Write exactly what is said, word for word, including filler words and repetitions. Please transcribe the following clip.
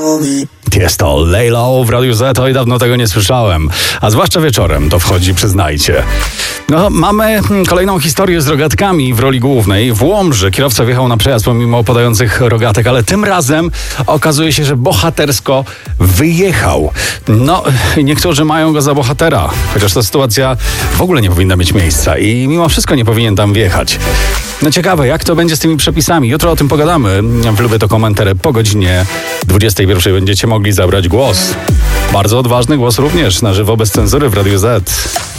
Jest to Laylo w Radiu Z, oj dawno tego nie słyszałem. A zwłaszcza wieczorem to wchodzi, przyznajcie. No, mamy kolejną historię z rogatkami w roli głównej. W Łomży kierowca wjechał na przejazd pomimo podających rogatek, ale tym razem okazuje się, że bohatersko wyjechał. No, niektórzy mają go za bohatera, chociaż ta sytuacja w ogóle nie powinna mieć miejsca i mimo wszystko nie powinien tam wjechać. No ciekawe, jak to będzie z tymi przepisami. Jutro o tym pogadamy. W Lubię to Komentarze po godzinie dwudziestej pierwszej będziecie mogli zabrać głos. Bardzo odważny głos również na żywo bez cenzury w Radiu Z.